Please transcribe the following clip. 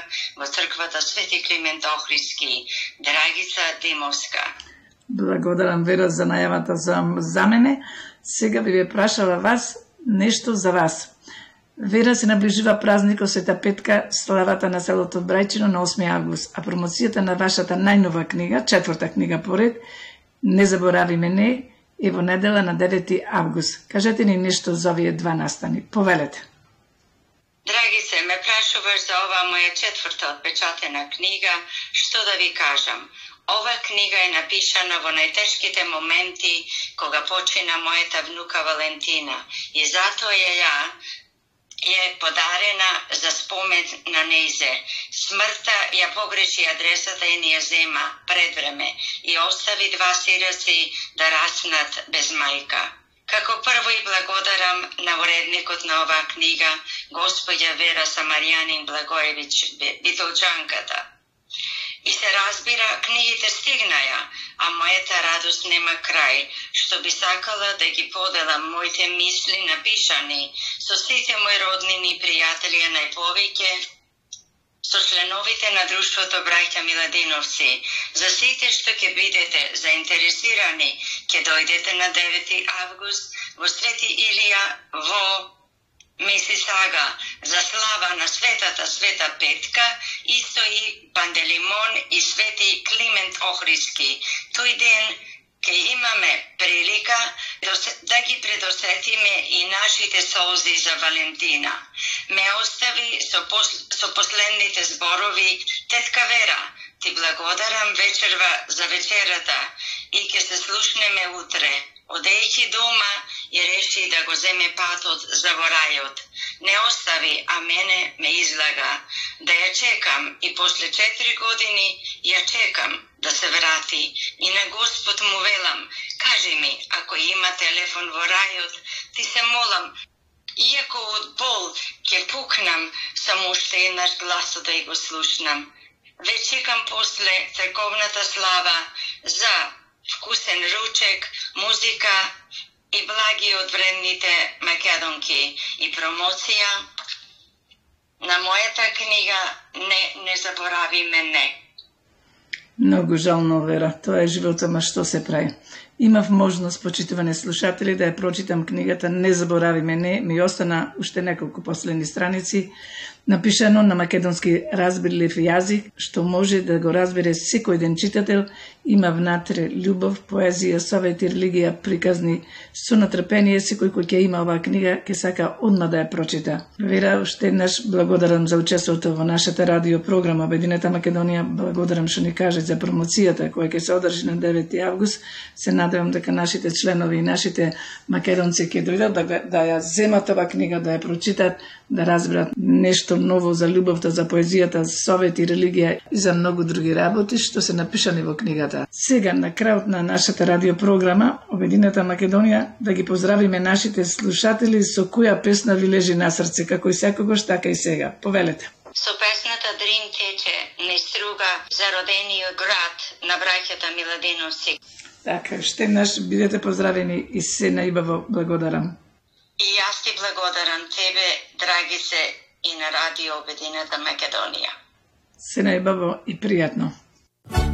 во црквата Свети Климент Охридски, Драгица Димовска. Благодарам, Вера, за најавата за мене. Сега би ве прашала вас нешто за вас. Вера, се наближува празникот Света Петка, славата на селото Брајчино на 8 август, а промоцијата на вашата најнова книга, 4-та книга поред, Не заборави мене, е во недела на 9 август. Кажете ни нешто за овие два настани. Повелете. Драги се, ме прашуваш за ова моја 4-та отпечатена книга, што да ви кажам? Ова книга е напишана во најтешките моменти кога почина мојата внука Валентина и затоа е подарена за спомен на нејзе. Смртта ја погреши адресата и ни ја зема пред време и остави 2 сироци да раснат без мајка. Како прво и благодарам на уредникот на оваа книга, господја Вера Самарјанин Благоевиќ, Битолчанката. И се разбира, книгите стигнаја, а мојата радост нема крај, што би сакала да ги поделам моите мисли напишани со сите мои роднини и пријатели, најповеќе со членовите на Друштвото Браќа Миладиновци. За сите што ќе бидете заинтересирани, ќе дојдете на 9 август во Свети Илија во Мисисага за слава на Светата Света Петка, исто и Панделимон и Свети Климент Охридски. Тој ден ќе имаме прилика да ги предосетиме и нашите солзи за Валентина. Ме остави со последните зборови: тетка Вера, ти благодарам вечерва за вечерата и ќе се слушнеме утре. Одејќи дома и реши да го земе патот за во рајот. Не остави, а мене ме излага. Да ја чекам и после 4 години ја чекам да се врати. И на Господ му велам: кажи ми, ако има телефон во рајот, ти се молам, иако од бол ќе пукнам, само уште еднаш гласот да го слушнам. Ве чекам после црковната слава за вкусен ручек, музика и благи од вредните македонки и промоција на мојата книга Не заборави мене. Многу жално, Вера. Тоа е животот, ма што се прави. Имав можност, почитувани слушатели, да ја прочитам книгата Не заборави мене. Ми остана уште неколку последни страници, напишано на македонски разбирлив јазик, што може да го разбере секој ден читател. Има внатре љубов, поезија, совети, религија, приказни. Со натрпение секој кој ќе има оваа книга ќе сака одма да ја прочита. Вера, уште еднаш благодарам за учеството во нашата радио програма Обединета Македонија. Благодарам што ни кажат за промоцијата која ќе се одржи на 9 август. Се надевам дека нашите членови и нашите македонци ќе дојдат да ја земат оваа книга, да ја прочитат, да разберат нешто ново за љубовта, за поезијата, совети, религија и за многу други работи што се напишани во книгата. Сега, на крајот на нашата радиопрограма Обединета Македонија, да ги поздравиме нашите слушатели со која песна ви лежи на срце, како и секогаш, така и сега. Повелете. Со песната Дрим тече не струга за родениот град на браќата Миладиновци. Така, ще еднаш бидете поздравени и се најубаво благодарам. И јас ти благодарам тебе, драги се, и на радио Обединета Македонија. Се најубаво и пријатно.